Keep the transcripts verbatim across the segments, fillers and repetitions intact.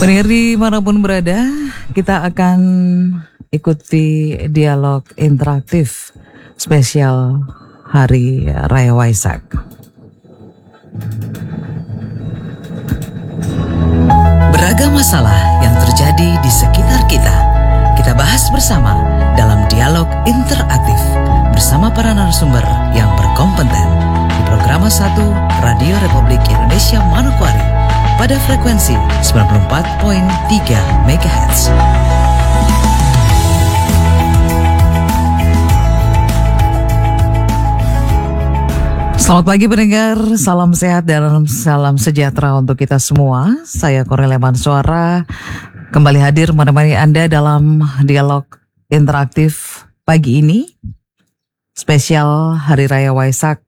Pendengar dimanapun berada, kita akan ikuti dialog interaktif spesial Hari Raya Waisak. Beragam masalah yang terjadi di sekitar kita, kita bahas bersama dalam dialog interaktif bersama para narasumber yang berkompeten di Program satu Radio Republik Indonesia Manokwari pada frekuensi sembilan puluh empat koma tiga megahertz. Selamat pagi pendengar, salam sehat dan salam sejahtera untuk kita semua. Saya Korel Mansuara kembali hadir menemani Anda dalam dialog interaktif pagi ini, spesial Hari Raya Waisak.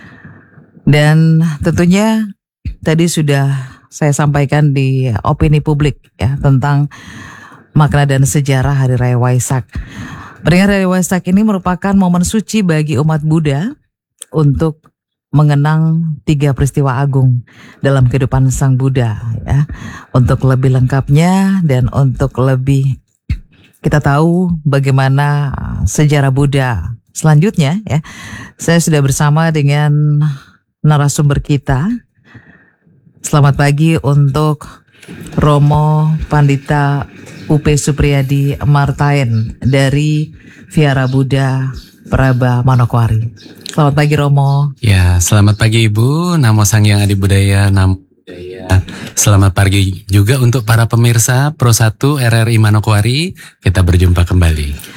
Dan tentunya tadi sudah saya sampaikan di opini publik ya tentang makna dan sejarah Hari Raya Waisak. Pendengar, Hari Waisak ini merupakan momen suci bagi umat Buddha untuk mengenang tiga peristiwa agung dalam kehidupan Sang Buddha ya. Untuk lebih lengkapnya dan untuk lebih kita tahu bagaimana sejarah Buddha selanjutnya ya, saya sudah bersama dengan narasumber kita. Selamat pagi untuk Romo Pandita U P Supriyadi Martain dari Vihara Buddha Praba Manokwari. Selamat pagi Romo. Ya, selamat pagi Ibu. Namo Sang Hyang Adi Budaya, Namo Budaya. Selamat pagi juga untuk para pemirsa Pro satu R R I Manokwari. Kita berjumpa kembali.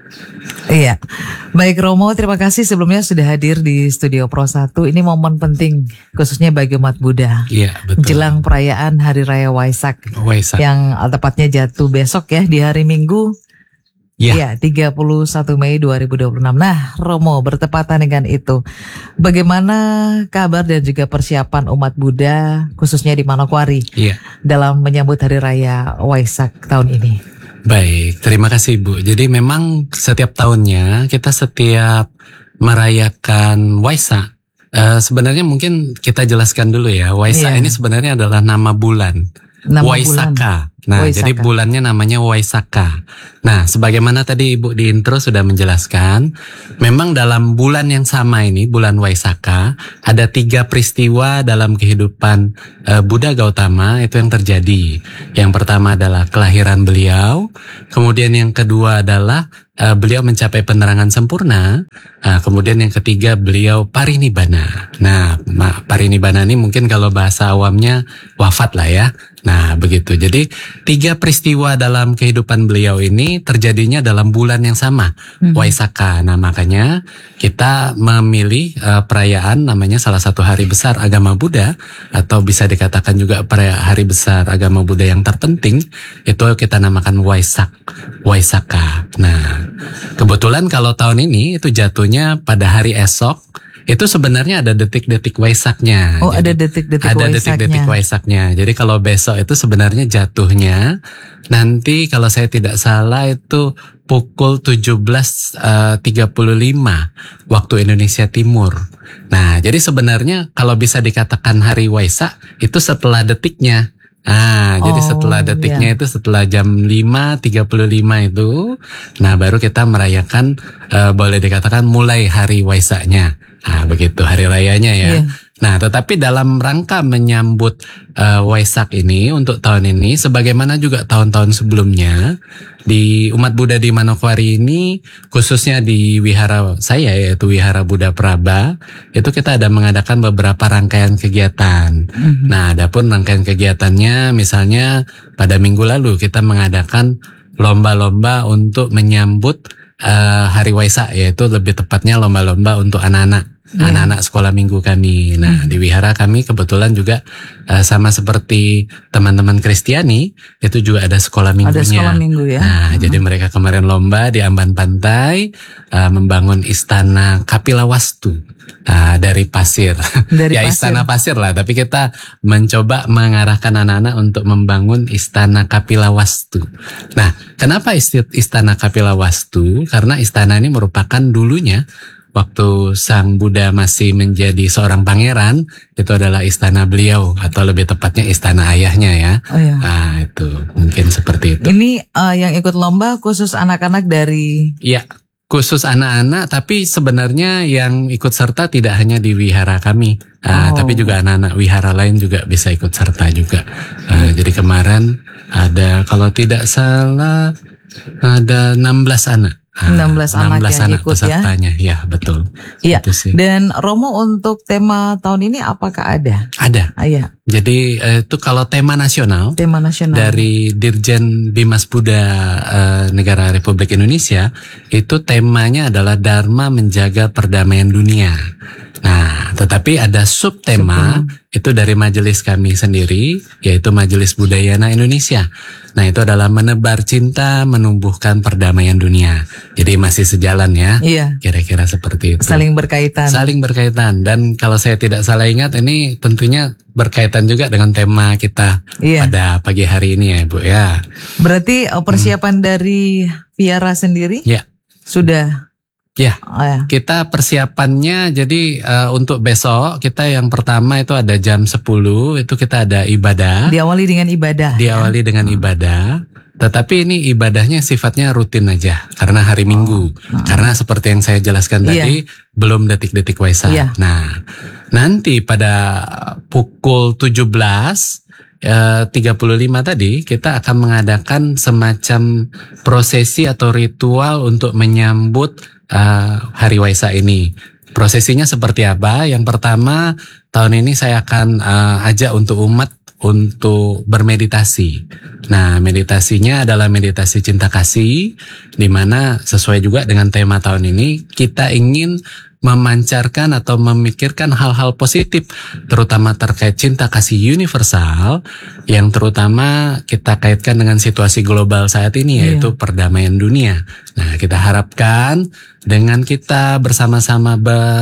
Iya, baik Romo, terima kasih sebelumnya sudah hadir di studio Pro satu. Ini momen penting khususnya bagi umat Buddha. Iya, betul. Jelang perayaan Hari Raya Waisak, Waisak. yang tepatnya jatuh besok ya di hari Minggu. Ya. Ya, tiga puluh satu Mei dua ribu dua puluh enam. Nah, Romo, bertepatan dengan itu, bagaimana kabar dan juga persiapan umat Buddha khususnya di Manokwari Iya. dalam menyambut Hari Raya Waisak tahun ini? Baik, terima kasih Ibu. Jadi memang setiap tahunnya kita setiap merayakan Waisak, uh, sebenarnya mungkin kita jelaskan dulu ya. Waisak Iya. ini sebenarnya adalah nama bulan. Nama Waisaka. Nah, Waisaka. jadi bulannya namanya Waisaka. Nah, sebagaimana tadi Ibu di intro sudah menjelaskan, memang dalam bulan yang sama ini, bulan Waisaka, ada tiga peristiwa dalam kehidupan uh, Buddha Gautama itu yang terjadi. Yang pertama adalah kelahiran beliau, kemudian yang kedua adalah uh, beliau mencapai penerangan sempurna, uh, kemudian yang ketiga beliau parinibbana. Nah, parinibbana ini mungkin kalau bahasa awamnya wafat lah ya. Nah, begitu. Jadi tiga peristiwa dalam kehidupan beliau ini terjadinya dalam bulan yang sama, mm-hmm. Waisaka. Nah, makanya kita memilih uh, perayaan namanya salah satu hari besar agama Buddha, atau bisa dikatakan juga perayaan hari besar agama Buddha yang terpenting, itu kita namakan Waisak, Waisaka. Nah, kebetulan kalau tahun ini itu jatuhnya pada hari esok. Itu sebenarnya ada detik-detik Waisaknya. Oh, Jadi, ada detik-detik ada Waisaknya. detik-detik Waisaknya. Jadi kalau besok itu sebenarnya jatuhnya nanti kalau saya tidak salah itu pukul tujuh belas tiga puluh lima waktu Indonesia Timur. Nah, jadi sebenarnya kalau bisa dikatakan hari Waisak itu setelah detiknya. Ah, oh, jadi setelah detiknya yeah. itu setelah jam lima tiga puluh lima itu, nah baru kita merayakan, uh, boleh dikatakan mulai hari Waisaknya. Nah, begitu hari rayanya ya. Yeah. Nah, tetapi dalam rangka menyambut uh, Waisak ini untuk tahun ini, sebagaimana juga tahun-tahun sebelumnya, di umat Buddha di Manokwari ini, khususnya di wihara saya yaitu Wihara Buddha Praba, itu kita ada mengadakan beberapa rangkaian kegiatan. Mm-hmm. Nah, adapun rangkaian kegiatannya, misalnya pada minggu lalu kita mengadakan lomba-lomba untuk menyambut uh, Hari Waisak, yaitu lebih tepatnya lomba-lomba untuk anak-anak. Yeah. Anak-anak sekolah minggu kami. Nah, hmm. di wihara kami kebetulan juga uh, sama seperti teman-teman Kristiani, itu juga ada sekolah minggunya. Ada sekolah minggu ya. Nah, hmm. jadi mereka kemarin lomba di Amban Pantai uh, membangun istana Kapilawastu uh, dari pasir. Dari ya pasir. Istana pasir lah, tapi kita mencoba mengarahkan anak-anak untuk membangun istana Kapilawastu. Nah, kenapa istana Kapilawastu? Karena istana ini merupakan dulunya waktu Sang Buddha masih menjadi seorang pangeran, itu adalah istana beliau atau lebih tepatnya istana ayahnya ya. Oh, iya. Nah itu mungkin seperti itu. Ini uh, yang ikut lomba khusus anak-anak dari. Iya. Khusus anak-anak, tapi sebenarnya yang ikut serta tidak hanya di wihara kami, uh, Oh. tapi juga anak-anak wihara lain juga bisa ikut serta juga. Uh, jadi kemarin ada, kalau tidak salah, ada enam belas anak. Uh, enam belas anak yang ikut ya? pesertanya, ya betul. Iya. Itu sih. Dan Romo untuk tema tahun ini apakah ada? Ada. Ah, iya, Jadi uh, itu kalau tema nasional tema nasional. dari Dirjen Bimas Buddha uh, Negara Republik Indonesia, itu temanya adalah Dharma Menjaga Perdamaian Dunia. Nah, tetapi ada subtema itu dari majelis kami sendiri, yaitu Majelis Budayana Indonesia. Nah, itu adalah menebar cinta, menumbuhkan perdamaian dunia. Jadi masih sejalan ya, Iya, kira-kira seperti itu. saling berkaitan. Saling berkaitan. Dan kalau saya tidak salah ingat, ini tentunya berkaitan juga dengan tema kita Iya. pada pagi hari ini ya, Bu ya. Berarti uh, persiapan dari Viara sendiri Ya. sudah. Ya. Oh, ya. Kita persiapannya jadi uh, untuk besok kita yang pertama itu ada jam sepuluh, itu kita ada ibadah. Diawali dengan ibadah. Diawali dengan ibadah. Tetapi ini ibadahnya sifatnya rutin aja karena hari Minggu. Karena seperti yang saya jelaskan Iya. tadi belum detik-detik Waisak. Iya. Nah, nanti pada pukul tujuh belas tiga puluh lima tadi kita akan mengadakan semacam prosesi atau ritual untuk menyambut uh, hari Waisak ini. Prosesinya seperti apa? Yang pertama, tahun ini saya akan uh, ajak untuk umat untuk bermeditasi. Nah, meditasinya adalah meditasi cinta kasih, di mana sesuai juga dengan tema tahun ini, kita ingin memancarkan atau memikirkan hal-hal positif, terutama terkait cinta kasih universal, yang terutama kita kaitkan dengan situasi global saat ini, yaitu perdamaian dunia. Nah, kita harapkan dengan kita bersama-sama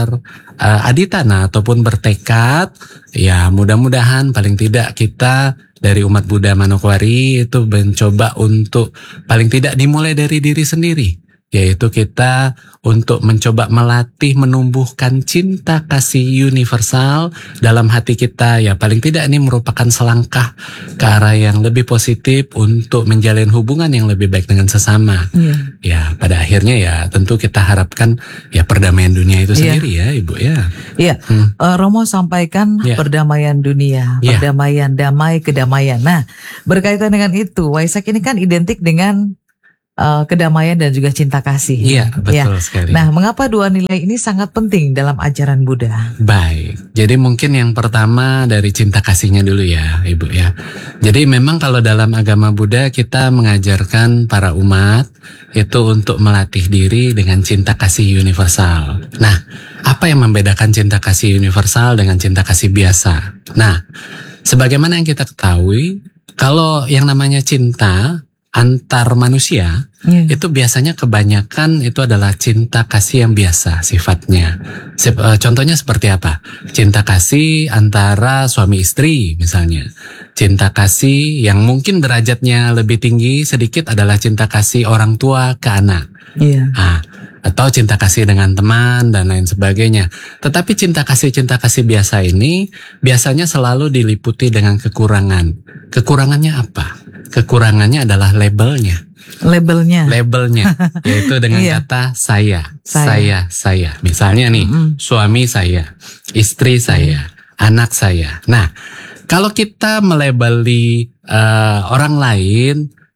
beraditana ataupun bertekad, ya mudah-mudahan paling tidak kita dari umat Buddha Manokwari itu mencoba untuk paling tidak dimulai dari diri sendiri, yaitu kita untuk mencoba melatih menumbuhkan cinta kasih universal dalam hati kita. Ya paling tidak ini merupakan selangkah ke arah yang lebih positif untuk menjalin hubungan yang lebih baik dengan sesama. Iya. Ya pada akhirnya ya tentu kita harapkan ya perdamaian dunia itu Iya. sendiri ya Ibu ya. Iya, Hmm. Eh, Romo sampaikan Iya. perdamaian dunia, Iya. perdamaian, damai, kedamaian. Nah, berkaitan dengan itu, Waisak ini kan identik dengan eh, kedamaian dan juga cinta kasih. Iya betul Ya. sekali. Nah, mengapa dua nilai ini sangat penting dalam ajaran Buddha? Baik, jadi mungkin yang pertama dari cinta kasihnya dulu ya Ibu ya. Jadi memang kalau dalam agama Buddha kita mengajarkan para umat itu untuk melatih diri dengan cinta kasih universal. Nah, apa yang membedakan cinta kasih universal dengan cinta kasih biasa? Nah, sebagaimana yang kita ketahui, kalau yang namanya cinta antar manusia, Iya. itu biasanya kebanyakan itu adalah cinta kasih yang biasa sifatnya. Sep- eh, Contohnya seperti apa? Cinta kasih antara suami istri misalnya. Cinta kasih yang mungkin derajatnya lebih tinggi sedikit adalah cinta kasih orang tua ke anak. Iya. Ah, atau cinta kasih dengan teman dan lain sebagainya. Tetapi cinta kasih-cinta kasih biasa ini biasanya selalu diliputi dengan kekurangan. Kekurangannya apa? Kekurangannya adalah labelnya. Labelnya. Labelnya yaitu dengan Iya. kata saya, Saya. saya, saya. Misalnya nih, Mm-mm. suami saya, istri saya, anak saya. Nah, kalau kita melabeli eh, orang lain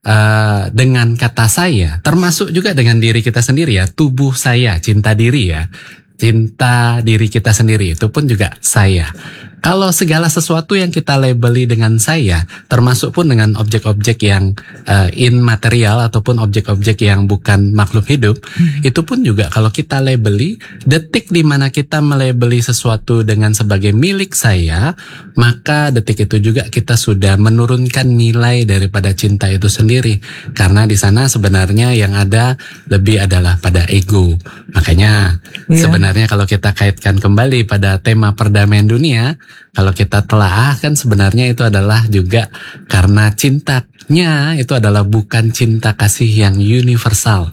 eh, dengan kata saya, termasuk juga dengan diri kita sendiri ya, tubuh saya, cinta diri ya. Cinta diri kita sendiri itu pun juga saya. Kalau segala sesuatu yang kita labeli dengan saya, termasuk pun dengan objek-objek yang uh, immaterial ataupun objek-objek yang bukan makhluk hidup, hmm. itu pun juga kalau kita labeli, detik di mana kita melabeli sesuatu dengan sebagai milik saya, maka detik itu juga kita sudah menurunkan nilai daripada cinta itu sendiri. Karena di sana sebenarnya yang ada lebih adalah pada ego. Makanya Iya. sebenarnya kalau kita kaitkan kembali pada tema perdamaian dunia, kalau kita telaah kan sebenarnya itu adalah juga karena cintanya itu adalah bukan cinta kasih yang universal.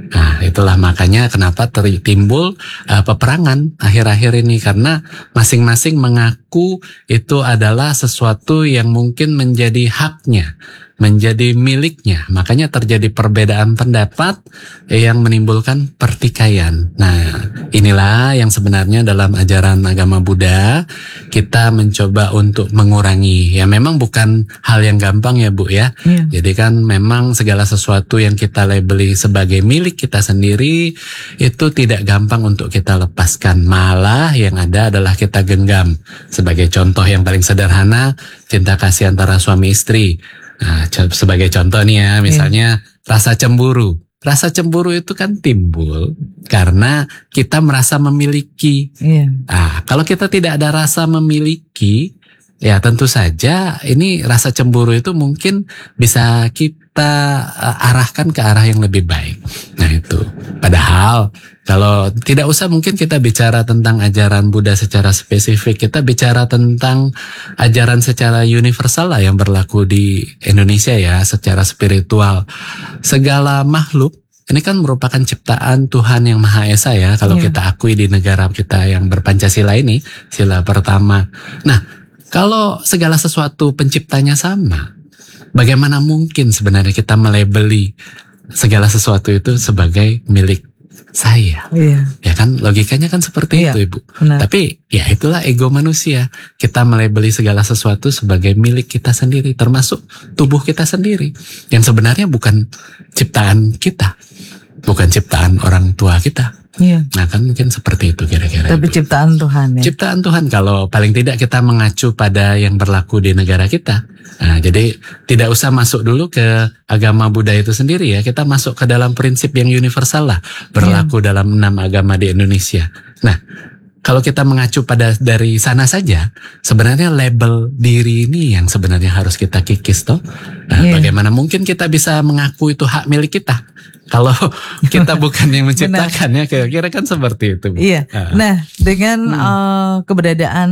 Nah, itulah makanya kenapa timbul uh, peperangan akhir-akhir ini, karena masing-masing mengaku itu adalah sesuatu yang mungkin menjadi haknya, menjadi miliknya. Makanya terjadi perbedaan pendapat yang menimbulkan pertikaian. Nah, inilah yang sebenarnya dalam ajaran agama Buddha kita mencoba untuk mengurangi. Ya memang bukan hal yang gampang ya Bu ya. Yeah. Jadi kan memang segala sesuatu yang kita labeli sebagai milik kita sendiri itu tidak gampang untuk kita lepaskan. Malah yang ada adalah kita genggam. Sebagai contoh yang paling sederhana, cinta kasih antara suami istri. Nah, sebagai contoh nih ya, misalnya yeah. rasa cemburu. Rasa cemburu itu kan timbul karena kita merasa memiliki. Yeah. Nah, kalau kita tidak ada rasa memiliki, ya tentu saja ini rasa cemburu itu mungkin bisa kita uh, arahkan ke arah yang lebih baik. Nah itu. Padahal kalau tidak usah mungkin kita bicara tentang ajaran Buddha secara spesifik, kita bicara tentang ajaran secara universal lah yang berlaku di Indonesia ya, secara spiritual. Segala makhluk ini kan merupakan ciptaan Tuhan yang Maha Esa ya, kalau yeah. kita akui di negara kita yang berpancasila ini, sila pertama. Nah, kalau segala sesuatu penciptanya sama, bagaimana mungkin sebenarnya kita melabeli segala sesuatu itu sebagai milik saya? Iya. Ya kan logikanya kan seperti iya, itu Ibu. Benar. Tapi ya itulah ego manusia. Kita melabeli segala sesuatu sebagai milik kita sendiri, termasuk tubuh kita sendiri. Yang sebenarnya bukan ciptaan kita, bukan ciptaan orang tua kita. Iya. Nah kan mungkin seperti itu kira-kira. Tapi Ibu. Ciptaan Tuhan ya. Ciptaan Tuhan, kalau paling tidak kita mengacu pada yang berlaku di negara kita. Nah, jadi tidak usah masuk dulu ke agama Buddha itu sendiri ya. Kita masuk ke dalam prinsip yang universal lah, berlaku yeah. dalam enam agama di Indonesia. Nah, kalau kita mengacu pada dari sana saja, sebenarnya label diri ini yang sebenarnya harus kita kikis toh. Nah, yeah. bagaimana mungkin kita bisa mengaku itu hak milik kita kalau kita bukan yang menciptakannya? Kira-kira kan seperti itu. Iya. Nah, nah dengan hmm. uh, keberadaan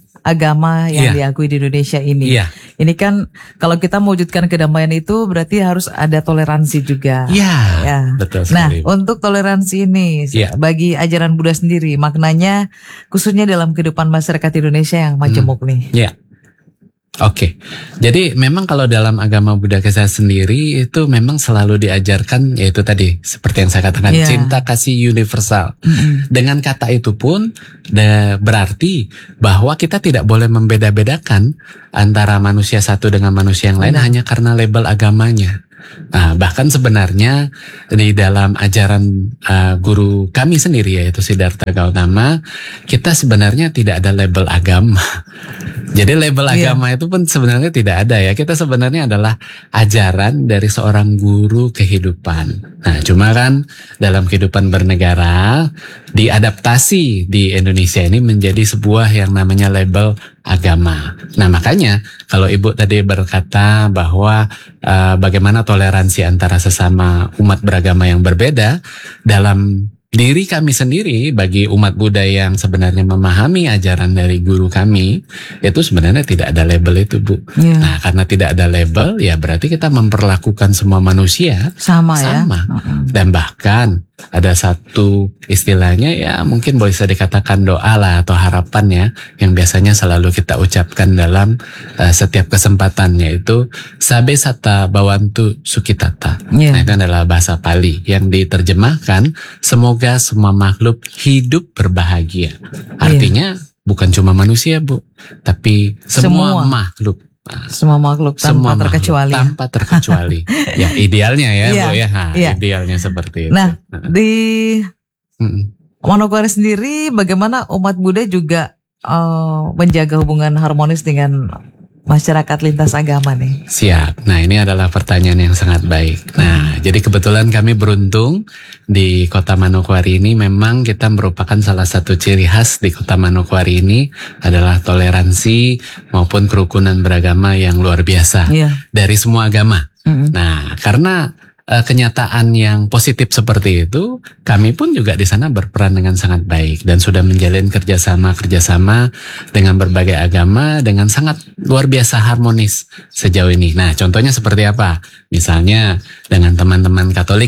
agama yang yeah. diakui di Indonesia ini, yeah. ini kan kalau kita mewujudkan kedamaian itu berarti harus ada toleransi juga. Yeah, ya, betul Nah, sekali. untuk toleransi ini yeah. bagi ajaran Buddha sendiri, maknanya khususnya dalam kehidupan masyarakat Indonesia yang majemuk hmm. nih. Iya. Yeah. Oke, okay. Jadi memang kalau dalam agama Buddha kita sendiri itu memang selalu diajarkan yaitu tadi seperti yang saya katakan yeah. cinta kasih universal. Mm-hmm. Dengan kata itu pun de, berarti bahwa kita tidak boleh membeda-bedakan antara manusia satu dengan manusia yang lain mm-hmm. hanya karena label agamanya. Nah, bahkan sebenarnya di dalam ajaran uh, guru kami sendiri yaitu Siddhartha Gautama, kita sebenarnya tidak ada label agama. Jadi label yeah. agama itu pun sebenarnya tidak ada ya. Kita sebenarnya adalah ajaran dari seorang guru kehidupan. Nah, cuma kan dalam kehidupan bernegara diadaptasi di Indonesia ini menjadi sebuah yang namanya label agama. Nah, makanya kalau Ibu tadi berkata bahwa uh, bagaimana toleransi antara sesama umat beragama yang berbeda, dalam diri kami sendiri bagi umat Buddha yang sebenarnya memahami ajaran dari guru kami, itu sebenarnya tidak ada label itu Bu. Yeah. Nah, karena tidak ada label, ya berarti kita memperlakukan semua manusia sama, sama. ya. Dan bahkan ada satu istilahnya ya mungkin boleh bisa dikatakan doa lah atau harapan ya, yang biasanya selalu kita ucapkan dalam uh, setiap kesempatan, yaitu Sabe Sata Bawantu Sukitata. Yeah. Nah, itu adalah bahasa Pali yang diterjemahkan semoga semua makhluk hidup berbahagia. Artinya yeah. bukan cuma manusia Bu, tapi semua, semua. makhluk. Nah, semua makhluk tanpa semua terkecuali. Makhluk, tanpa terkecuali. Ya idealnya ya yeah, Bu ya. Nah, yeah. idealnya seperti itu. Nah, di hmm. Manokwari sendiri bagaimana umat Buddha juga uh, menjaga hubungan harmonis dengan masyarakat lintas agama nih? Siap. Nah, ini adalah pertanyaan yang sangat baik. Nah, jadi kebetulan kami beruntung di Kota Manokwari ini, memang kita merupakan salah satu ciri khas di Kota Manokwari ini adalah toleransi maupun kerukunan beragama yang luar biasa yeah. dari semua agama. Mm-hmm. Nah, karena Uh, kenyataan yang positif seperti itu, kami pun juga di sana berperan dengan sangat baik dan sudah menjalin kerjasama-kerjasama dengan berbagai agama dengan sangat luar biasa harmonis sejauh ini. Nah, contohnya seperti apa? Misalnya dengan teman-teman Katolik,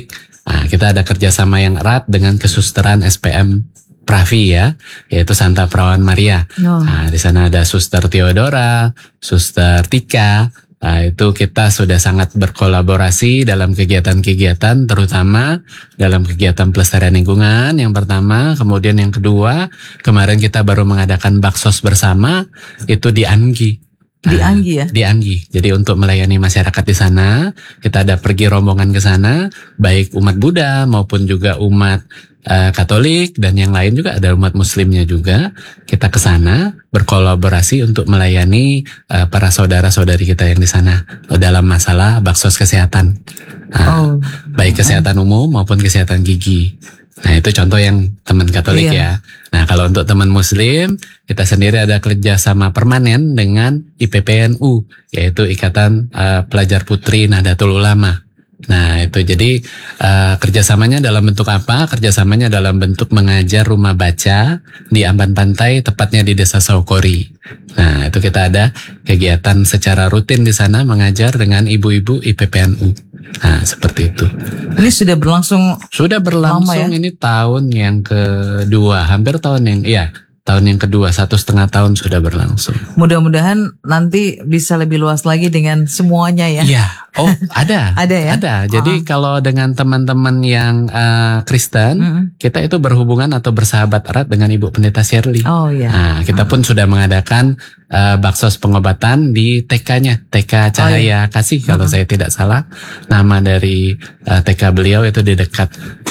Nah, kita ada kerjasama yang erat dengan kesusteran S P M Pravi ya, yaitu Santa Perawan Maria. Oh. Nah, di sana ada Suster Theodora, Suster Tika. Nah, itu kita sudah sangat berkolaborasi dalam kegiatan-kegiatan, terutama dalam kegiatan pelestarian lingkungan yang pertama. Kemudian yang kedua, kemarin kita baru mengadakan baksos bersama, itu di Anggi. Di Anggi ya? Di Anggi. Jadi untuk melayani masyarakat di sana, kita ada pergi rombongan ke sana, baik umat Buddha maupun juga umat uh, Katolik dan yang lain juga, ada umat Muslimnya juga. Kita ke sana berkolaborasi untuk melayani uh, para saudara-saudari kita yang di sana dalam masalah baksos kesehatan. Nah, oh. Baik kesehatan umum maupun kesehatan gigi. Nah, itu contoh yang teman Katolik iya. ya. Nah, kalau untuk teman Muslim, kita sendiri ada kerjasama permanen dengan I P P N U, yaitu Ikatan uh, Pelajar Putri Nahdlatul Ulama. Nah, itu jadi uh, kerjasamanya dalam bentuk apa? Kerjasamanya dalam bentuk mengajar rumah baca di Amban Pantai, tepatnya di Desa Saukori. Nah, itu kita ada kegiatan secara rutin di sana mengajar dengan ibu-ibu I P P N U. Nah, seperti itu. Ini sudah berlangsung Sudah berlangsung lama ya? Ini tahun yang kedua, hampir tahun yang, iya, tahun yang kedua, satu setengah tahun sudah berlangsung. Mudah-mudahan nanti bisa lebih luas lagi dengan semuanya ya. Iya, oh ada, ada ya. Ada. Jadi uh-huh. kalau dengan teman-teman yang uh, Kristen, uh-huh. kita itu berhubungan atau bersahabat erat dengan Ibu Pendeta Shirley. Oh iya. Nah, kita uh-huh. pun sudah mengadakan uh, baksos pengobatan di T K-nya, T K Cahaya oh, iya. Kasih kalau uh-huh. saya tidak salah. Nama dari uh, T K beliau itu di dekat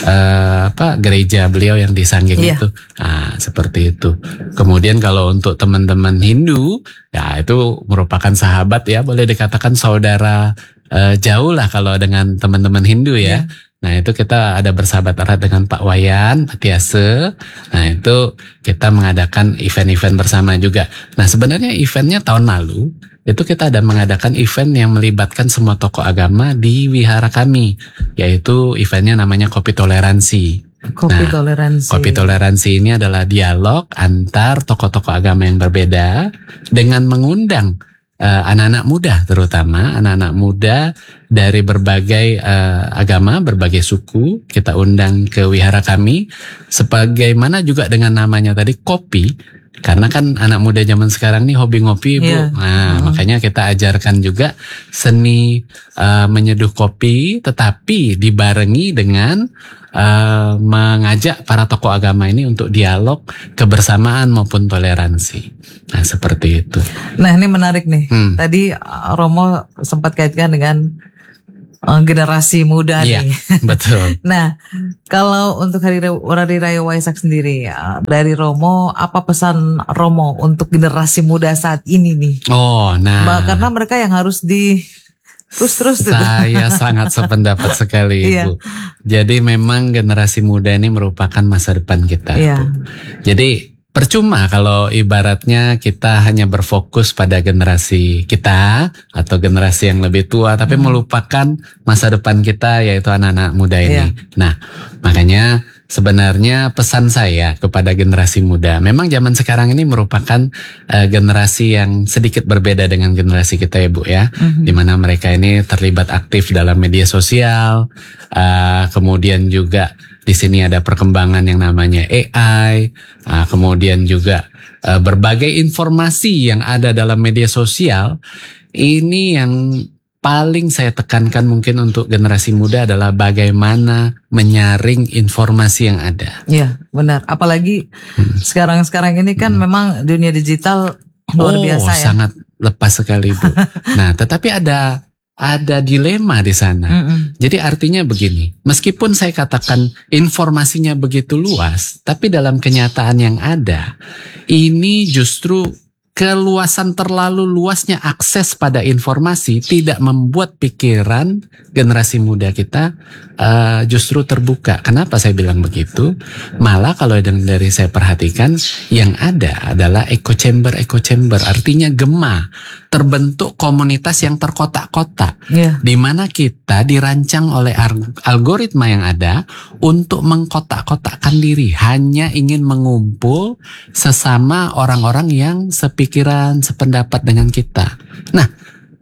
uh, apa gereja beliau yang di Sanggeng yeah. itu. Nah, seperti itu. Kemudian kalau untuk teman-teman Hindu, ya itu merupakan sahabat ya, boleh dikatakan saudara uh, jauh lah kalau dengan teman-teman Hindu ya. Yeah. Nah, itu kita ada bersahabat erat dengan Pak Wayan, Pak Tiase. Nah, itu kita mengadakan event-event bersama juga. Nah, sebenarnya eventnya tahun lalu, itu kita ada mengadakan event yang melibatkan semua tokoh agama di wihara kami. Yaitu eventnya namanya Kopi Toleransi. Kopi nah, Toleransi. Kopi Toleransi ini adalah dialog antar tokoh-tokoh agama yang berbeda dengan mengundang uh, anak-anak muda, terutama anak-anak muda dari berbagai uh, agama, berbagai suku. Kita undang ke wihara kami, sebagaimana juga dengan namanya tadi kopi. Karena kan anak muda zaman sekarang nih hobi ngopi, Bu. Yeah. Nah, uh-huh. makanya kita ajarkan juga seni uh, menyeduh kopi, tetapi dibarengi dengan uh, mengajak para tokoh agama ini untuk dialog, kebersamaan maupun toleransi. Nah, seperti itu. Nah, ini menarik nih. Hmm. Tadi Romo sempat kaitkan dengan generasi muda iya, nih. Betul. Nah, kalau untuk hari, hari Raya Waisak sendiri ya, dari Romo, apa pesan Romo untuk generasi muda saat ini nih? Oh, nah. Bah, karena mereka yang harus di terus-terus. Saya sangat sependapat sekali, Ibu. Iya. Jadi memang generasi muda ini merupakan masa depan kita. Iya. Bu. Jadi percuma kalau ibaratnya kita hanya berfokus pada generasi kita atau generasi yang lebih tua, tapi hmm. melupakan masa depan kita, yaitu anak-anak muda ini. Yeah. Nah, makanya sebenarnya pesan saya kepada generasi muda, memang zaman sekarang ini merupakan uh, generasi yang sedikit berbeda dengan generasi kita ya Bu ya, mm-hmm. di mana mereka ini terlibat aktif dalam media sosial, uh, kemudian juga di sini ada perkembangan yang namanya A I, uh, kemudian juga uh, berbagai informasi yang ada dalam media sosial. Ini yang paling saya tekankan mungkin untuk generasi muda adalah bagaimana menyaring informasi yang ada. Iya, benar. Apalagi hmm. sekarang-sekarang ini kan hmm. memang dunia digital luar oh, biasa ya. Sangat lepas sekali, Bu. Nah, tetapi ada ada dilema di sana. Mm-mm. Jadi artinya begini, meskipun saya katakan informasinya begitu luas, tapi dalam kenyataan yang ada, ini justru keluasan terlalu luasnya akses pada informasi tidak membuat pikiran generasi muda kita uh, justru terbuka. Kenapa saya bilang begitu? Malah kalau dari saya perhatikan, yang ada adalah echo chamber, echo chamber, artinya gema. Terbentuk komunitas yang terkotak-kotak, yeah. di mana kita dirancang oleh algoritma yang ada untuk mengkotak-kotakkan diri, hanya ingin mengumpul sesama orang-orang yang sepikiran, sependapat dengan kita. Nah,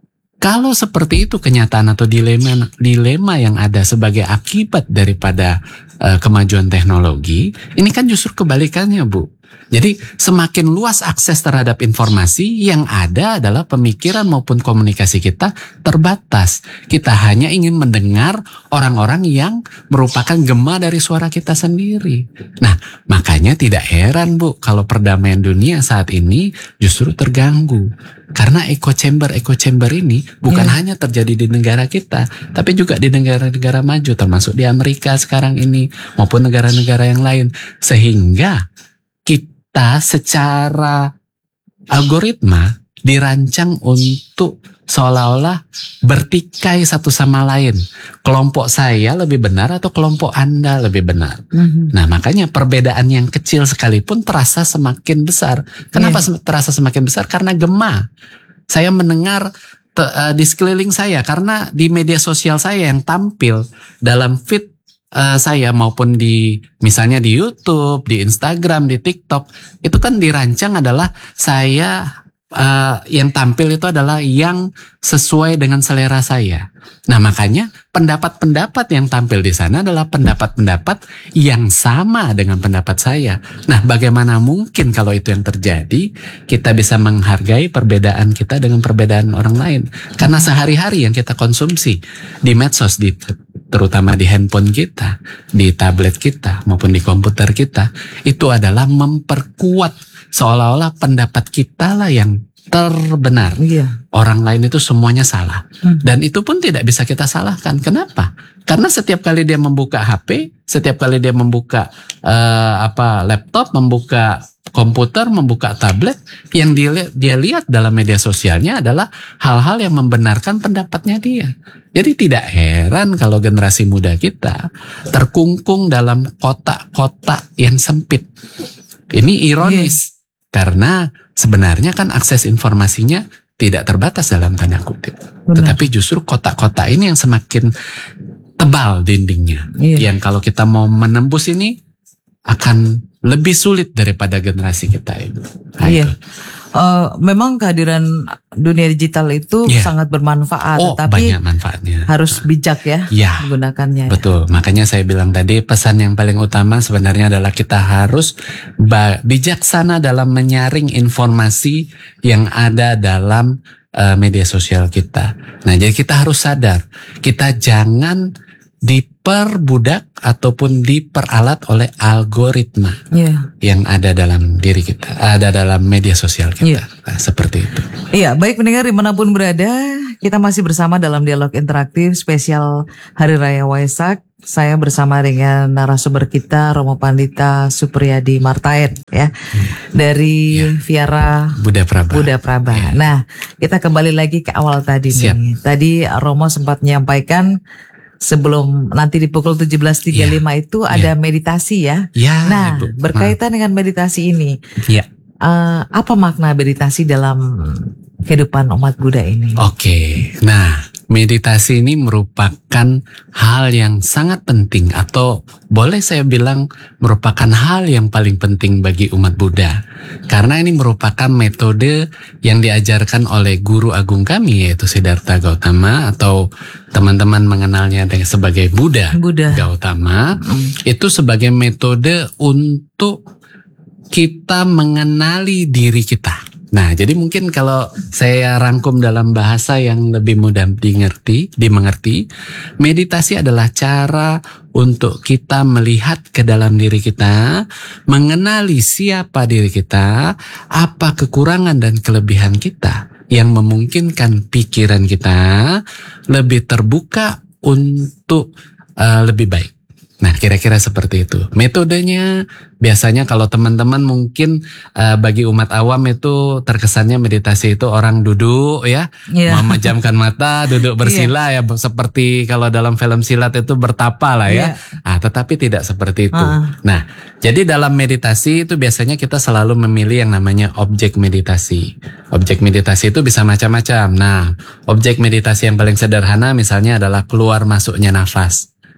Kalau seperti itu kenyataan atau dilema dilema yang ada sebagai akibat daripada uh, kemajuan teknologi, ini kan justru kebalikannya, Bu. Jadi semakin luas akses terhadap informasi, yang ada adalah pemikiran maupun komunikasi kita terbatas. Kita hanya ingin mendengar orang-orang yang merupakan gema dari suara kita sendiri. Nah, makanya tidak heran, Bu, kalau perdamaian dunia saat ini justru terganggu. Karena echo chamber-echo chamber ini bukan yeah. hanya terjadi di negara kita, tapi juga di negara-negara maju, termasuk di Amerika sekarang ini, maupun negara-negara yang lain. Sehingga kita kita secara algoritma dirancang untuk seolah-olah bertikai satu sama lain. Kelompok saya lebih benar atau kelompok Anda lebih benar. Mm-hmm. Nah, makanya perbedaan yang kecil sekalipun terasa semakin besar. Kenapa yeah. terasa semakin besar? Karena gema. Saya mendengar te, uh, di sekeliling saya, karena di media sosial saya yang tampil dalam feed Uh, saya maupun di misalnya di YouTube, di Instagram, di TikTok, itu kan dirancang adalah saya uh, yang tampil itu adalah yang sesuai dengan selera saya. Nah, makanya pendapat-pendapat yang tampil di sana adalah pendapat-pendapat yang sama dengan pendapat saya. Nah, bagaimana mungkin kalau itu yang terjadi, kita bisa menghargai perbedaan kita dengan perbedaan orang lain? Karena sehari-hari yang kita konsumsi di medsos, di terutama di handphone kita, di tablet kita, maupun di komputer kita, itu adalah memperkuat seolah-olah pendapat kita lah yang terbenar. Iya. Orang lain itu semuanya salah. Hmm. Dan itu pun tidak bisa kita salahkan. Kenapa? Karena setiap kali dia membuka H P, setiap kali dia membuka uh, apa laptop, membuka komputer, membuka tablet, yang dia, dia lihat dalam media sosialnya adalah hal-hal yang membenarkan pendapatnya dia. Jadi tidak heran kalau generasi muda kita terkungkung dalam kotak-kotak yang sempit. Ini ironis. Yeah. Karena sebenarnya kan akses informasinya tidak terbatas dalam tanda kutip. Benar. Tetapi justru kotak-kotak ini yang semakin tebal dindingnya. Yeah. Yang kalau kita mau menembus ini akan lebih sulit daripada generasi kita itu. Iya. Uh, memang kehadiran dunia digital itu yeah. sangat bermanfaat, oh, tapi banyak manfaatnya. Harus bijak ya yeah. menggunakannya. Betul. Ya. Makanya saya bilang tadi pesan yang paling utama sebenarnya adalah kita harus bijaksana dalam menyaring informasi yang ada dalam uh, media sosial kita. Nah, jadi kita harus sadar, kita jangan diperbudak ataupun diperalat oleh algoritma yeah. yang ada dalam diri kita, ada dalam media sosial kita, yeah. nah, seperti itu. Iya, baik pendengar dimanapun berada, kita masih bersama dalam dialog interaktif spesial Hari Raya Waisak. Saya bersama dengan narasumber kita Romo Pandita Supriyadi Martaen ya hmm. dari yeah. Viara Buddha Praba. Buddha Praba. Yeah. Nah, kita kembali lagi ke awal tadi Siap. nih. Tadi Romo sempat menyampaikan sebelum nanti di pukul tujuh belas tiga puluh lima ya, itu ada ya. meditasi ya. ya nah, Ibu. berkaitan nah. dengan meditasi ini, ya. uh, apa makna meditasi dalam kehidupan umat Buddha ini? Oke, nah meditasi ini merupakan hal yang sangat penting, atau boleh saya bilang merupakan hal yang paling penting bagi umat Buddha. Karena ini merupakan metode yang diajarkan oleh guru agung kami, yaitu Siddhartha Gautama, atau teman-teman mengenalnya sebagai Buddha, Buddha. Gautama. Mm. Itu sebagai metode untuk kita mengenali diri kita. Nah, jadi mungkin kalau saya rangkum dalam bahasa yang lebih mudah dimengerti, dimengerti, meditasi adalah cara untuk kita melihat ke dalam diri kita, mengenali siapa diri kita, apa kekurangan dan kelebihan kita, yang memungkinkan pikiran kita lebih terbuka untuk uh, lebih baik. Nah, kira-kira seperti itu. Metodenya biasanya kalau teman-teman mungkin uh, bagi umat awam itu terkesannya meditasi itu orang duduk ya, yeah. memejamkan mata, duduk bersila yeah. ya, seperti kalau dalam film silat itu bertapa lah ya. Yeah. Ah, tetapi tidak seperti itu. Uh. Nah, jadi dalam meditasi itu biasanya kita selalu memilih yang namanya objek meditasi. Objek meditasi itu bisa macam-macam. Nah, objek meditasi yang paling sederhana misalnya adalah keluar masuknya nafas.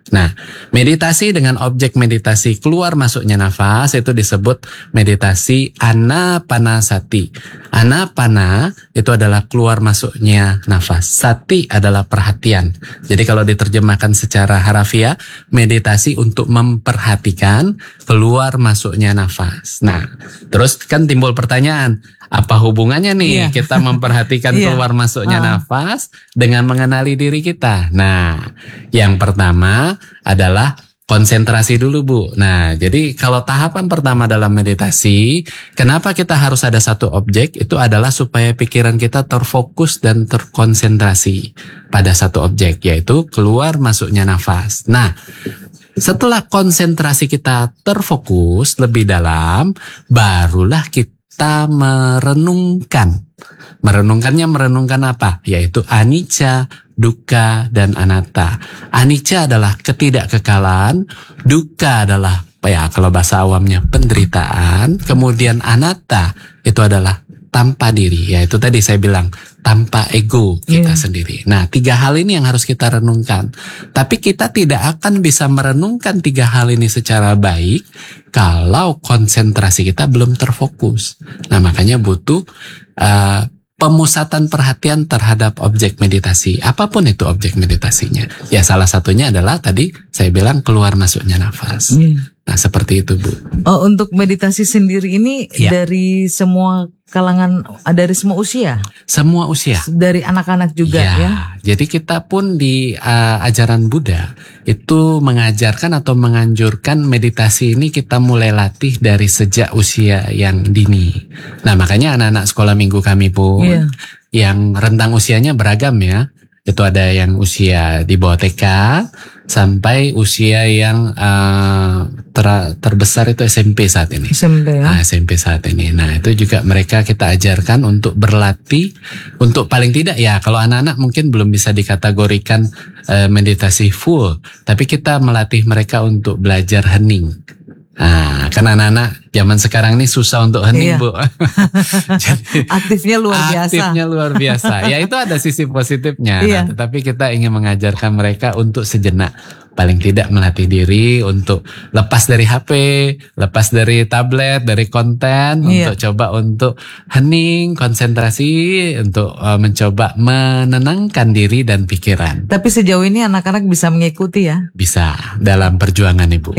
Nah, meditasi dengan objek meditasi keluar masuknya nafas itu disebut meditasi anapanasati. Anapana itu adalah keluar masuknya nafas. Sati adalah perhatian. Jadi kalau diterjemahkan secara harafiah, meditasi untuk memperhatikan keluar masuknya nafas. Nah, terus kan timbul pertanyaan, apa hubungannya nih Iya. kita memperhatikan Iya. keluar masuknya Ah. nafas dengan mengenali diri kita? Nah, yang pertama adalah konsentrasi dulu, Bu. Nah, jadi kalau tahapan pertama dalam meditasi, kenapa kita harus ada satu objek? Itu adalah supaya pikiran kita terfokus dan terkonsentrasi pada satu objek, yaitu keluar masuknya nafas. Nah, setelah konsentrasi kita terfokus lebih dalam, barulah kita merenungkan. Merenungkannya merenungkan apa? Yaitu anicca, dukkha, dan anatta. Anicca adalah ketidakkekalan, dukkha adalah ya kalau bahasa awamnya penderitaan, kemudian anatta itu adalah tanpa diri. Ya itu tadi saya bilang tanpa ego kita Iya. sendiri. Nah, tiga hal ini yang harus kita renungkan. Tapi kita tidak akan bisa merenungkan tiga hal ini secara baik kalau konsentrasi kita belum terfokus. Nah, makanya butuh uh, pemusatan perhatian terhadap objek meditasi. Apapun itu objek meditasinya. Ya salah satunya adalah tadi saya bilang keluar masuknya nafas. Iya. Nah, seperti itu, Bu. Oh, untuk meditasi sendiri ini Iya. dari semua kalangan, dari semua usia, Semua usia. dari anak-anak juga ya. Jadi kita pun di uh, ajaran Buddha itu mengajarkan atau menganjurkan meditasi ini kita mulai latih dari sejak usia yang dini. Nah, makanya anak-anak sekolah minggu kami pun Iya. yang rentang usianya beragam ya. Itu ada yang usia di bawah T K sampai usia yang uh, ter- terbesar itu S M P saat ini. S M P ya. Nah, S M P saat ini. Nah, itu juga mereka kita ajarkan untuk berlatih, untuk paling tidak ya kalau anak-anak mungkin belum bisa dikategorikan eh, meditasi full, tapi kita melatih mereka untuk belajar hening. Nah, kan anak-anak zaman sekarang ini susah untuk hening, Iya. Bu. Jadi Aktifnya luar biasa. aktifnya luar biasa. Ya itu ada sisi positifnya. Iya. Nah, tetapi kita ingin mengajarkan mereka untuk sejenak paling tidak melatih diri untuk lepas dari H P, lepas dari tablet, dari konten, Iya. untuk coba untuk hening, konsentrasi, untuk uh, mencoba menenangkan diri dan pikiran. Tapi sejauh ini anak-anak bisa mengikuti ya. Bisa dalam perjuangan, Ibu.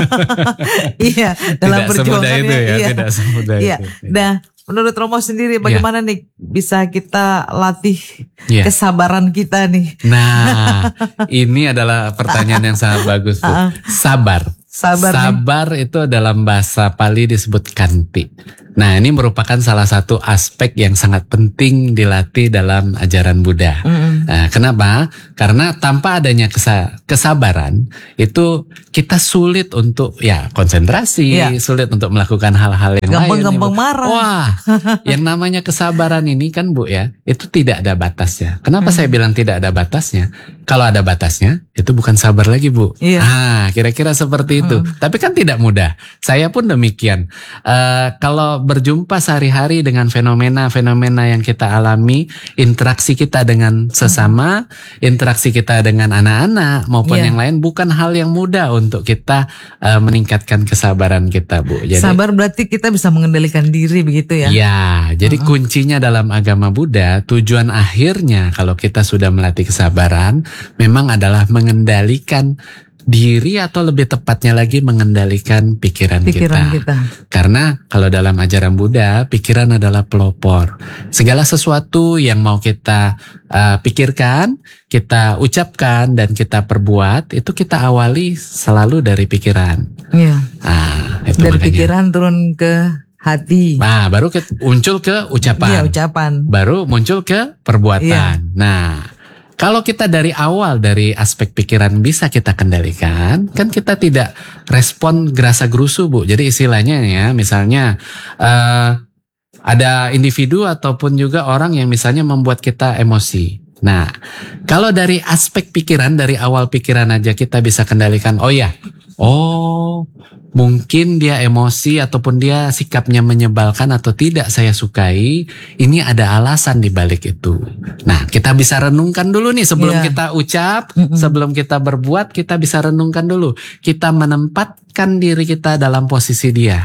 Iya, dalam Tidak semudah perjuangan itu ya, iya. tidak semudah Iya. itu. Nah, menurut Romo sendiri bagaimana nih bisa kita latih Iya. kesabaran kita nih? Nah, ini adalah pertanyaan yang sangat bagus, Bu. Sabar. Sabar nih. Sabar itu dalam bahasa Pali disebut kanti. Nah, ini merupakan salah satu aspek yang sangat penting dilatih dalam ajaran Buddha. Mm-mm. Nah, kenapa? Karena tanpa adanya kesa- kesabaran itu kita sulit untuk ya konsentrasi, Iya. sulit untuk melakukan hal-hal yang lain. Gampang-gampang Ibu. marah. Wah, yang namanya kesabaran ini kan, Bu ya, itu tidak ada batasnya. Kenapa saya bilang tidak ada batasnya? Kalau ada batasnya, itu bukan sabar lagi, Bu. Iya. Ah, kira-kira seperti itu. Tapi kan tidak mudah. Saya pun demikian. Eh, kalau berjumpa sehari-hari dengan fenomena-fenomena yang kita alami, interaksi kita dengan sesama, interaksi kita dengan anak-anak maupun Iya. yang lain, bukan hal yang mudah untuk kita eh, meningkatkan kesabaran kita, Bu. Jadi, Sabar berarti kita bisa mengendalikan diri begitu ya. ya, jadi kuncinya dalam agama Buddha, tujuan akhirnya kalau kita sudah melatih kesabaran, memang adalah mengendalikan diri atau lebih tepatnya lagi mengendalikan pikiran, Pikiran kita. kita. Karena kalau dalam ajaran Buddha, pikiran adalah pelopor. Segala sesuatu yang mau kita uh, pikirkan, kita ucapkan dan kita perbuat, itu kita awali selalu dari pikiran. Iya. Nah, itu Dari makanya. pikiran turun ke hati. Nah, baru ke, muncul ke ucapan. Iya, ucapan. Baru muncul ke perbuatan. Iya. Nah, kalau kita dari awal dari aspek pikiran bisa kita kendalikan, kan kita tidak respon gerasa gerusu, Bu. Jadi istilahnya ya, misalnya eh, ada individu ataupun juga orang yang misalnya membuat kita emosi. Nah, kalau dari aspek pikiran, dari awal pikiran aja kita bisa kendalikan, oh ya, Oh, mungkin dia emosi ataupun dia sikapnya menyebalkan atau tidak saya sukai. Ini ada alasan di balik itu. Nah, kita bisa renungkan dulu nih sebelum Iya. kita ucap, Mm-mm. sebelum kita berbuat, kita bisa renungkan dulu. Kita menempatkan diri kita dalam posisi dia.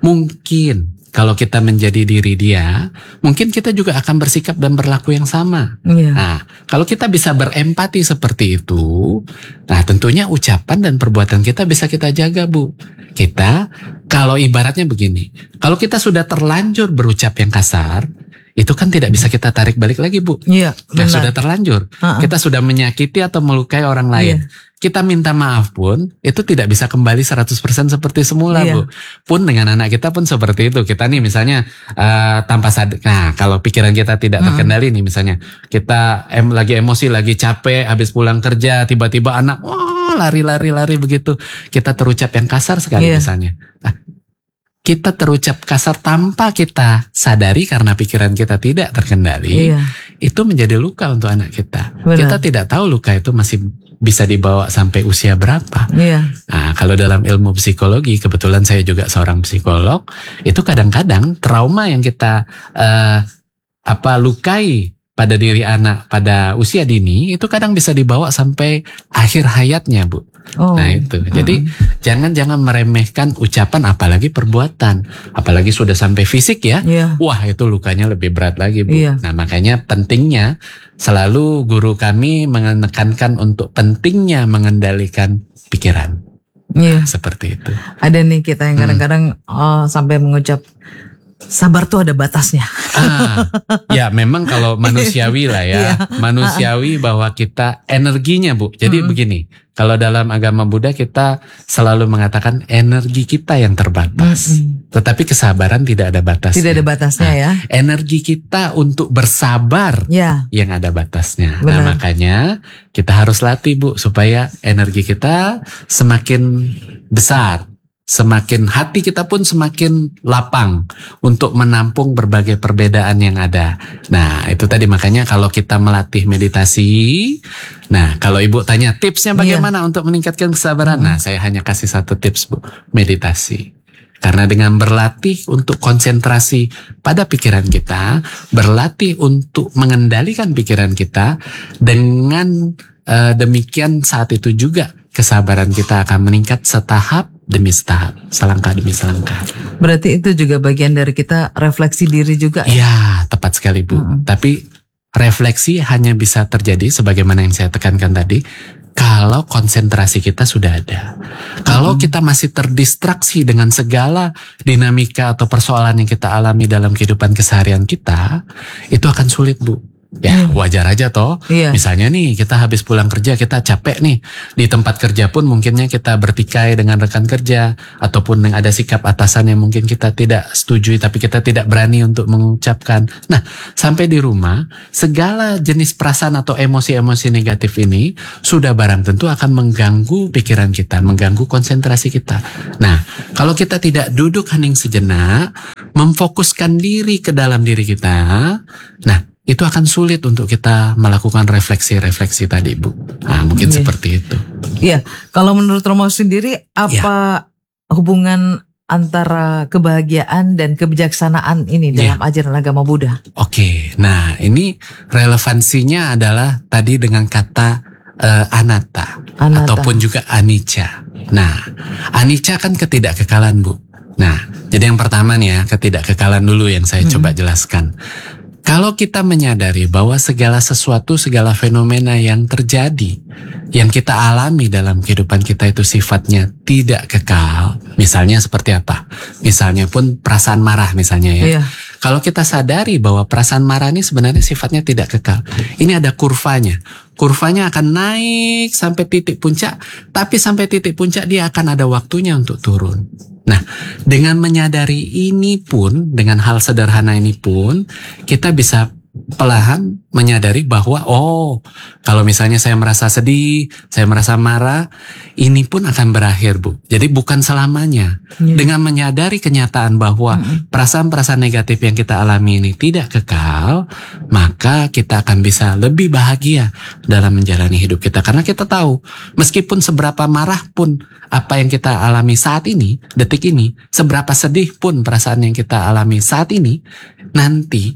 Mungkin kalau kita menjadi diri dia, mungkin kita juga akan bersikap dan berlaku yang sama. Iya. Nah, kalau kita bisa berempati seperti itu, nah tentunya ucapan dan perbuatan kita bisa kita jaga, Bu. Kita, kalau ibaratnya begini, kalau kita sudah terlanjur berucap yang kasar, itu kan tidak bisa kita tarik balik lagi, Bu. Iya, Nah, benar. sudah terlanjur. Ha-ha. Kita sudah menyakiti atau melukai orang lain. Iya. Kita minta maaf pun, itu tidak bisa kembali seratus persen seperti semula, Iya. Bu. Pun dengan anak kita pun seperti itu. Kita nih misalnya eh, tanpa sadar, nah kalau pikiran kita tidak terkendali nih misalnya, kita em, lagi emosi, lagi capek, habis pulang kerja, tiba-tiba anak, wah lari-lari-lari begitu. Kita terucap yang kasar sekali Iya. misalnya. Nah, kita terucap kasar tanpa kita sadari karena pikiran kita tidak terkendali. Iya. Itu menjadi luka untuk anak kita. Benar. Kita tidak tahu luka itu masih bisa dibawa sampai usia berapa. Iya. Nah, kalau dalam ilmu psikologi, kebetulan saya juga seorang psikolog, itu kadang-kadang trauma yang kita eh, apa lukai pada diri anak pada usia dini itu kadang bisa dibawa sampai akhir hayatnya, Bu. Oh. Nah itu, jadi jangan-jangan meremehkan ucapan apalagi perbuatan, apalagi sudah sampai fisik ya. Iya. Wah itu lukanya lebih berat lagi, Bu. Iya. Nah makanya pentingnya selalu guru kami menekankan untuk pentingnya mengendalikan pikiran. Iya. Seperti itu. Ada nih kita yang kadang-kadang oh, sampai mengucap sabar tuh ada batasnya. Ah, ya memang kalau manusiawi lah ya, Iya. manusiawi bahwa kita energinya, Bu. Jadi begini, kalau dalam agama Buddha kita selalu mengatakan energi kita yang terbatas, Mm-mm. tetapi kesabaran tidak ada batasnya. Tidak ada batasnya ya. Energi kita untuk bersabar Ya. yang ada batasnya. Benar. Nah makanya kita harus latih, Bu, supaya energi kita semakin besar. Semakin hati kita pun semakin lapang untuk menampung berbagai perbedaan yang ada. Nah itu tadi makanya kalau kita melatih meditasi. Nah kalau Ibu tanya tipsnya bagaimana untuk meningkatkan kesabaran. Nah saya hanya kasih satu tips, Bu. Meditasi. Karena dengan berlatih untuk konsentrasi pada pikiran kita, berlatih untuk mengendalikan pikiran kita, dengan eh, demikian saat itu juga kesabaran kita akan meningkat setahap demi setahap, selangkah demi selangkah. Berarti itu juga bagian dari kita refleksi diri juga ya. Iya, tepat sekali, Bu. Mm-mm. Tapi refleksi hanya bisa terjadi sebagaimana yang saya tekankan tadi, kalau konsentrasi kita sudah ada. Kalau kita masih terdistraksi dengan segala dinamika atau persoalan yang kita alami dalam kehidupan keseharian kita, itu akan sulit, Bu. Ya wajar aja toh. Iya. Misalnya nih kita habis pulang kerja, kita capek nih. Di tempat kerja pun mungkinnya kita bertikai dengan rekan kerja, ataupun yang ada sikap atasan yang mungkin kita tidak setujui tapi kita tidak berani untuk mengucapkan. Nah sampai di rumah, segala jenis perasaan atau emosi-emosi negatif ini sudah barang tentu akan mengganggu pikiran kita, mengganggu konsentrasi kita. Nah kalau kita tidak duduk hening sejenak, memfokuskan diri ke dalam diri kita, nah itu akan sulit untuk kita melakukan refleksi-refleksi tadi, Bu. Nah, mungkin Iya. seperti itu. Iya. Kalau menurut Romo sendiri apa hubungan antara kebahagiaan dan kebijaksanaan ini dalam ajaran agama Buddha? Oke, nah ini relevansinya adalah tadi dengan kata eh, anatta, Anatta. ataupun juga anicca. Nah, anicca kan ketidakkekalan, Bu. Nah, jadi yang pertama nih ya, ketidakkekalan dulu yang saya coba jelaskan. Kalau kita menyadari bahwa segala sesuatu, segala fenomena yang terjadi, yang kita alami dalam kehidupan kita itu sifatnya tidak kekal. Misalnya seperti apa? Misalnya pun perasaan marah misalnya ya. Iya. Kalau kita sadari bahwa perasaan marah ini sebenarnya sifatnya tidak kekal. Ini ada kurvanya. Kurvanya akan naik sampai titik puncak, tapi sampai titik puncak dia akan ada waktunya untuk turun. Nah, dengan menyadari ini pun, dengan hal sederhana ini pun, kita bisa Pelahan menyadari bahwa oh, kalau misalnya saya merasa sedih, saya merasa marah, ini pun akan berakhir, Bu. Jadi bukan selamanya. Ya. Dengan menyadari kenyataan bahwa mm-hmm. perasaan-perasaan negatif yang kita alami ini tidak kekal, maka kita akan bisa lebih bahagia dalam menjalani hidup kita. Karena kita tahu, meskipun seberapa marah pun apa yang kita alami saat ini, detik ini, seberapa sedih pun perasaan yang kita alami saat ini, nanti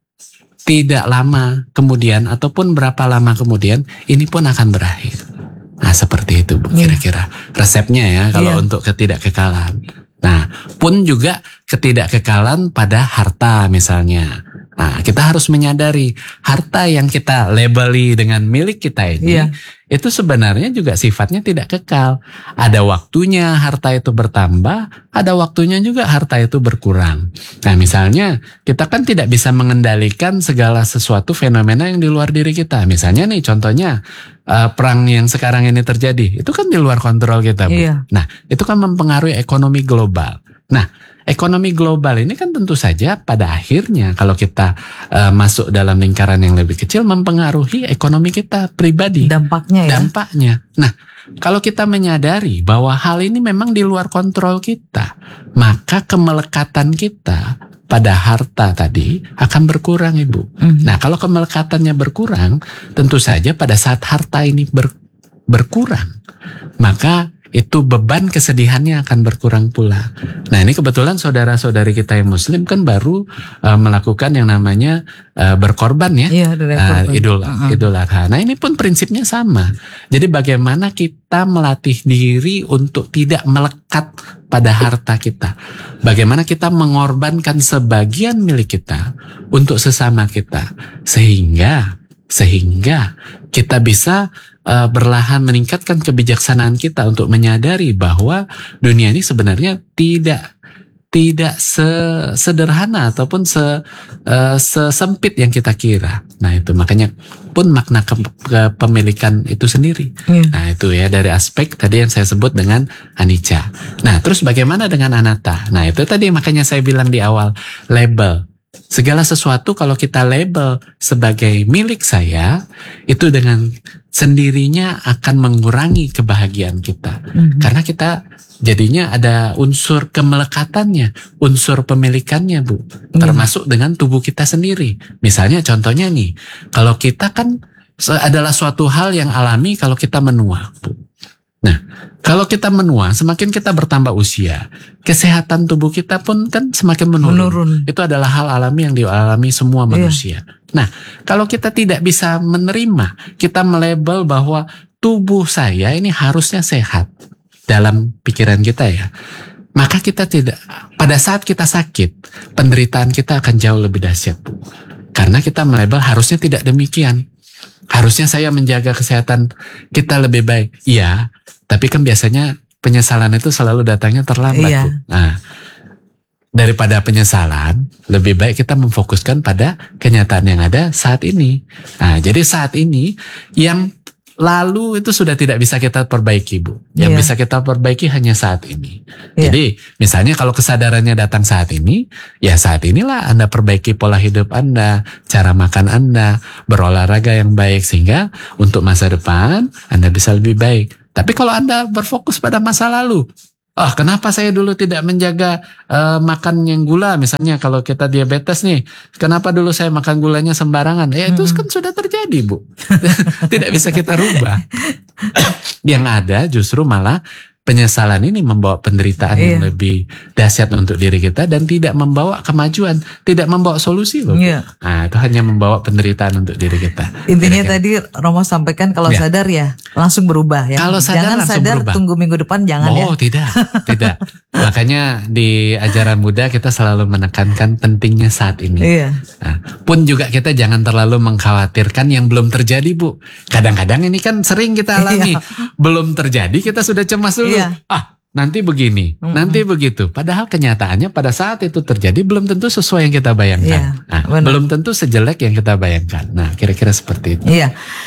tidak lama kemudian ataupun berapa lama kemudian ini pun akan berakhir. Nah seperti itu Bu, kira-kira resepnya ya kalau yeah. untuk ketidakkekalan. Nah pun juga ketidakkekalan pada harta misalnya. Nah kita harus menyadari harta yang kita labeli dengan milik kita ini yeah. itu sebenarnya juga sifatnya tidak kekal. Ada waktunya harta itu bertambah, ada waktunya juga harta itu berkurang. Nah misalnya kita kan tidak bisa mengendalikan segala sesuatu fenomena yang di luar diri kita. Misalnya nih contohnya uh, perang yang sekarang ini terjadi, itu kan di luar kontrol kita Bu. Iya. Nah itu kan mempengaruhi ekonomi global. Nah ekonomi global ini kan tentu saja pada akhirnya kalau kita uh, masuk dalam lingkaran yang lebih kecil mempengaruhi ekonomi kita pribadi. Dampaknya ya. Dampaknya. Nah, kalau kita menyadari bahwa hal ini memang di luar kontrol kita, maka kemelekatan kita pada harta tadi akan berkurang, Ibu. Mm-hmm. Nah, kalau kemelekatannya berkurang, tentu saja pada saat harta ini ber, berkurang, maka itu beban kesedihannya akan berkurang pula. Nah ini kebetulan saudara-saudari kita yang muslim kan baru uh, melakukan yang namanya uh, berkorban ya, iya, uh, idul, uh-huh. idul adha. Nah ini pun prinsipnya sama. Jadi bagaimana kita melatih diri untuk tidak melekat pada harta kita. Bagaimana kita mengorbankan sebagian milik kita untuk sesama kita. Sehingga, sehingga kita bisa Uh, berlahan meningkatkan kebijaksanaan kita untuk menyadari bahwa dunia ini sebenarnya tidak tidak sesederhana ataupun se, uh, sesempit yang kita kira. Nah itu makanya pun makna ke, kepemilikan itu sendiri. Yeah. Nah itu ya dari aspek tadi yang saya sebut dengan anicca. Nah terus bagaimana dengan anatta? Nah itu tadi makanya saya bilang di awal label. Segala sesuatu kalau kita label sebagai milik saya, itu dengan sendirinya akan mengurangi kebahagiaan kita. Mm-hmm. Karena kita jadinya ada unsur kemelekatannya, unsur pemilikannya Bu. Mm-hmm. Termasuk dengan tubuh kita sendiri. Misalnya contohnya nih, kalau kita kan adalah suatu hal yang alami kalau kita menua Bu. Nah, kalau kita menua, semakin kita bertambah usia, kesehatan tubuh kita pun kan semakin menurun. menurun. Itu adalah hal alami yang dialami semua manusia. Iya. Nah, kalau kita tidak bisa menerima, kita melabel bahwa tubuh saya ini harusnya sehat dalam pikiran kita ya. Maka kita tidak, pada saat kita sakit, penderitaan kita akan jauh lebih dahsyat. Karena kita melabel harusnya tidak demikian. Harusnya saya menjaga kesehatan kita lebih baik. Iya, tapi kan biasanya penyesalan itu selalu datangnya terlambat. Iya. Nah, daripada penyesalan, lebih baik kita memfokuskan pada kenyataan yang ada saat ini. Nah, jadi saat ini yang lalu itu sudah tidak bisa kita perbaiki Bu. Yang yeah. bisa kita perbaiki hanya saat ini. Yeah. Jadi misalnya kalau kesadarannya datang saat ini, ya saat inilah Anda perbaiki pola hidup Anda, cara makan Anda, berolahraga yang baik sehingga untuk masa depan Anda bisa lebih baik. Tapi kalau Anda berfokus pada masa lalu, ah, kenapa saya dulu tidak menjaga uh, makan yang gula? Misalnya kalau kita diabetes nih, kenapa dulu saya makan gulanya sembarangan? Ya itu kan sudah terjadi Bu. Tidak bisa kita rubah. Yang ada justru malah penyesalan ini membawa penderitaan iya. yang lebih dahsyat untuk diri kita dan tidak membawa kemajuan, tidak membawa solusi loh. Iya. Nah itu hanya membawa penderitaan untuk diri kita. Intinya kira-kira. Tadi Romo sampaikan kalau ya. sadar ya langsung berubah ya. Kalau sadar jangan langsung sadar berubah. Tunggu minggu depan jangan oh, ya. Oh tidak, tidak. Makanya di ajaran Buddha kita selalu menekankan pentingnya saat ini. Iya. Nah, pun juga kita jangan terlalu mengkhawatirkan yang belum terjadi Bu. Kadang-kadang ini kan sering kita alami. Iya. Belum terjadi kita sudah cemas dulu. Iya. Ah nanti begini, mm-hmm. nanti begitu. Padahal kenyataannya pada saat itu terjadi belum tentu sesuai yang kita bayangkan. Iya, nah, belum tentu sejelek yang kita bayangkan. Nah kira-kira seperti itu. Iya.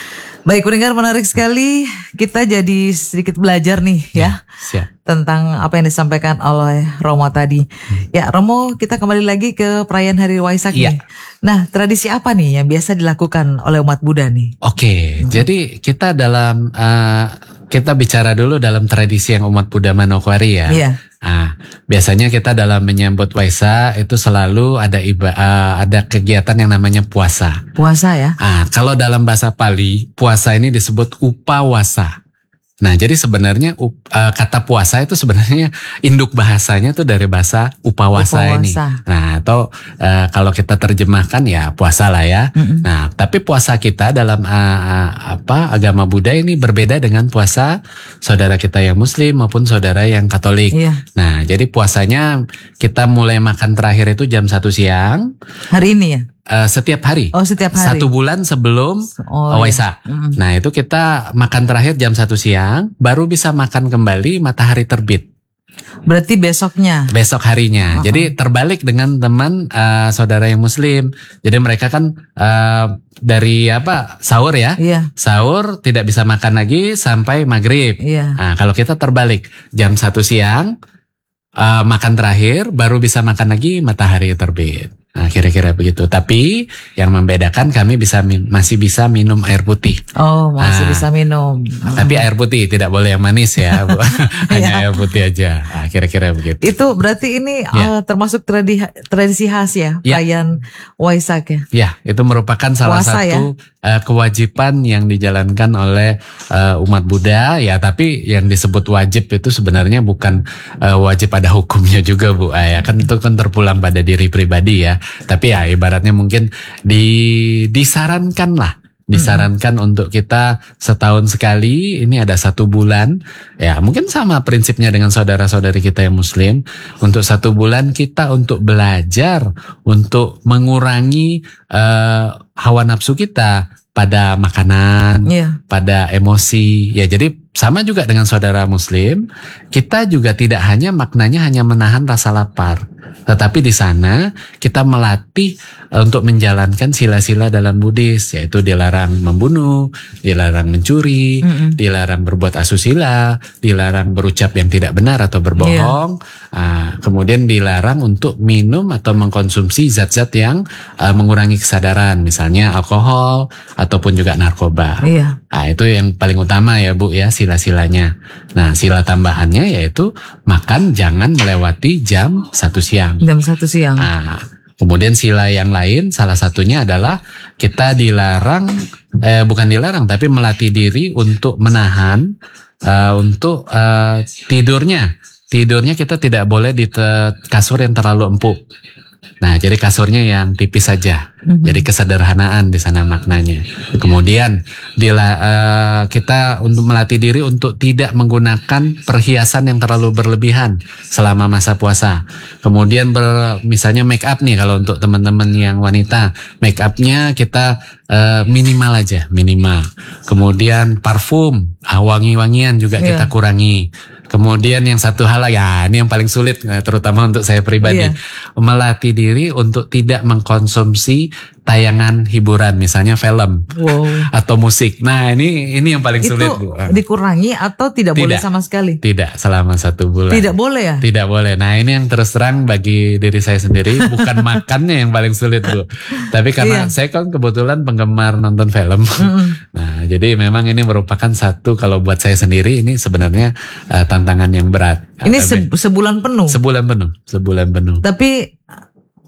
Baik pendengar, menarik sekali. Kita jadi sedikit belajar nih ya, Siap. tentang apa yang disampaikan oleh Romo tadi. Hmm. Ya Romo, kita kembali lagi ke perayaan Hari Waisak Iya. nih. Nah, tradisi apa nih yang biasa dilakukan oleh umat Buddha nih? Oke, jadi kita dalam uh, kita bicara dulu dalam tradisi yang umat Buddha Manokwari ya. Iya. Nah, biasanya kita dalam menyambut Waisak itu selalu ada iba, uh, ada kegiatan yang namanya puasa. Puasa ya? Ah, kalau dalam bahasa Pali, puasa ini disebut upawasa. Nah, jadi sebenarnya up- uh, kata puasa itu sebenarnya induk bahasanya tuh dari bahasa upawasa, ini. Upawasa. Nah, atau uh, kalau kita terjemahkan ya puasa lah ya. Mm-mm. Nah, tapi puasa kita dalam uh, uh, apa agama Buddha ini berbeda dengan puasa saudara kita yang Muslim maupun saudara yang Katolik. Iya. Nah, jadi puasanya kita mulai makan terakhir itu jam satu siang Hari ini ya? uh, setiap hari. Oh, setiap hari. Satu bulan sebelum Oh, iya. Waisak. Mm-mm. Nah, itu kita makan terakhir jam satu siang, baru bisa makan kembali matahari terbit Berarti besoknya. besok harinya. Uh-uh. Jadi terbalik dengan teman uh, saudara yang Muslim. Jadi mereka kan uh, dari apa sahur ya, Iya. sahur tidak bisa makan lagi sampai maghrib. Iya. Nah, kalau kita terbalik jam satu siang uh, makan terakhir, baru bisa makan lagi matahari terbit. Nah, kira-kira begitu. Tapi yang membedakan kami bisa min- masih bisa minum air putih. Oh, masih Ah. bisa minum. Tapi air putih tidak boleh yang manis ya, Bu. Hanya Iya. air putih aja. Nah, kira-kira begitu. Itu berarti ini Ya. eh, termasuk tradi- tradisi khas ya, Ya. perayaan Waisak ya. Ya, itu merupakan salah Puasa, satu uh, kewajiban yang dijalankan oleh uh, umat Buddha. Ya, tapi yang disebut wajib itu sebenarnya bukan uh, wajib pada hukumnya juga, Bu. Ah, ya, kan itu kan terpulang pada diri pribadi ya. Tapi ya ibaratnya mungkin di disarankan lah. Disarankan untuk kita setahun sekali, ini ada satu bulan, ya mungkin sama prinsipnya dengan saudara-saudari kita yang Muslim, untuk satu bulan kita untuk belajar, untuk mengurangi eh, hawa nafsu kita pada makanan, Iya. pada emosi, ya jadi sama juga dengan saudara Muslim, kita juga tidak hanya maknanya hanya menahan rasa lapar, tetapi di sana kita melatih eh, untuk menjalankan sila-sila dalam Buddhis, yaitu dilarang membunuh, dilarang mencuri, Mm-mm. dilarang berbuat asusila, dilarang berucap yang tidak benar atau berbohong, ah, kemudian dilarang untuk minum atau mengkonsumsi zat-zat yang ah, mengurangi kesadaran, misalnya alkohol ataupun juga narkoba. Iya. Nah, itu yang paling utama ya Bu ya, sila-silanya. Nah, sila tambahannya yaitu makan jangan melewati jam satu siang. Jam satu siang. Nah, kemudian sila yang lain salah satunya adalah kita dilarang, eh, bukan dilarang tapi melatih diri untuk menahan eh, untuk eh, tidurnya. Tidurnya kita tidak boleh di te- kasur yang terlalu empuk. Nah, jadi kasurnya yang tipis saja. Mhm. Jadi kesederhanaan di sana maknanya. Kemudian dila, eh, kita untuk melatih diri untuk tidak menggunakan perhiasan yang terlalu berlebihan selama masa puasa. Kemudian ber, misalnya make up nih kalau untuk teman-teman yang wanita, make upnya kita eh, minimal aja, minimal. Kemudian parfum, ah, wangi-wangian juga Iya. kita kurangi. Kemudian yang satu hal ya ini yang paling sulit eh, terutama untuk saya pribadi, Iya. melatih diri untuk tidak mengkonsumsi tayangan hiburan misalnya film Wow. atau musik. Nah ini ini yang paling Itu sulit Bu. dikurangi atau tidak, boleh Tidak. sama sekali? Tidak selama satu bulan. Tidak boleh ya? Tidak boleh. Nah ini yang terus terang bagi diri saya sendiri bukan makannya yang paling sulit Bu. Tapi karena Iya. saya kan kebetulan penggemar nonton film. Mm-mm. Nah jadi memang ini merupakan satu kalau buat saya sendiri ini sebenarnya eh, tantangan yang berat. Ini Tapi se- sebulan penuh. sebulan penuh, sebulan penuh. Tapi